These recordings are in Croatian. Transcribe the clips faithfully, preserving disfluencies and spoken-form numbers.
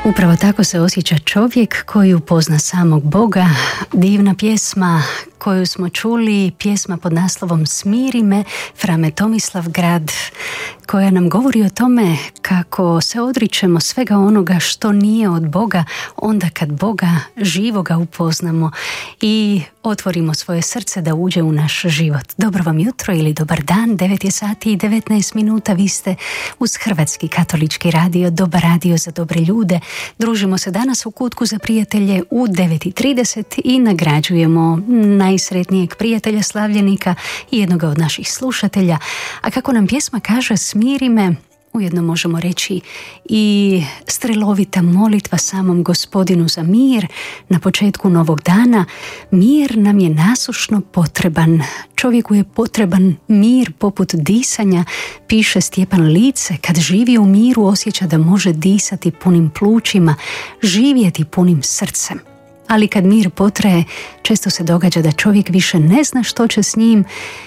Upravo tako se osjeća čovjek koji upozna samog Boga. Divna pjesma koju smo čuli, pjesma pod naslovom Smiri me, Frame Tomislavgrad, koja nam govori o tome kako se odričemo svega onoga što nije od Boga onda kad Boga živoga upoznamo i otvorimo svoje srce da uđe u naš život. Dobro vam jutro ili dobar dan, devet je sati i devetnaest minuta, vi ste uz Hrvatski katolički radio, dobar radio za dobre ljude. Družimo se danas u Kutku za prijatelje u devet i trideset i nagrađujemo najsretnijeg prijatelja slavljenika i jednoga od naših slušatelja. A kako nam pjesma kaže, smiri me, ujedno možemo reći i strelovita molitva samom Gospodinu za mir na početku novog dana. Mir nam je nasušno potreban. Čovjeku je potreban mir poput disanja, piše Stjepan Lice. Kad živi u miru osjeća da može disati punim plućima, živjeti punim srcem. Ali kad mir potraje, često se događa da čovjek više ne zna što će s njim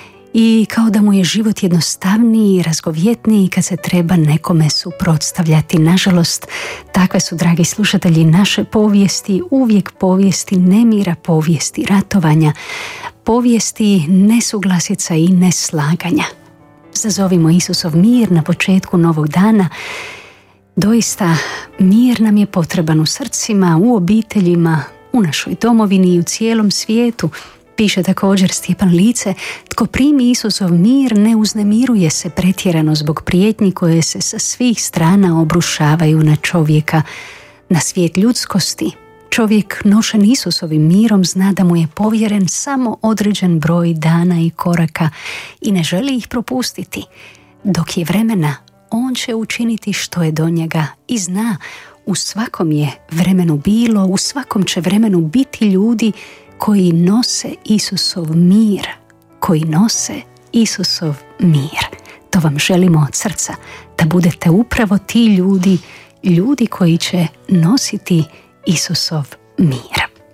i kao da mu je život jednostavniji i razgovjetniji kad se treba nekome suprotstavljati. Nažalost, takve su, dragi slušatelji, naše povijesti, uvijek povijesti nemira, povijesti ratovanja, povijesti nesuglasica i neslaganja. Zazovimo Isusov mir na početku novog dana. Doista, mir nam je potreban u srcima, u obiteljima, u našoj domovini i u cijelom svijetu. Piše također Stjepan Lice, tko primi Isusov mir ne uznemiruje se pretjerano zbog prijetnji koje se sa svih strana obrušavaju na čovjeka. Na svijet ljudskosti čovjek nošen Isusovim mirom zna da mu je povjeren samo određen broj dana i koraka i ne želi ih propustiti. Dok je vremena, on će učiniti što je do njega i zna, u svakom je vremenu bilo, u svakom će vremenu biti ljudi koji nose Isusov mir, koji nose Isusov mir. To vam želimo od srca, da budete upravo ti ljudi, ljudi koji će nositi Isusov mir.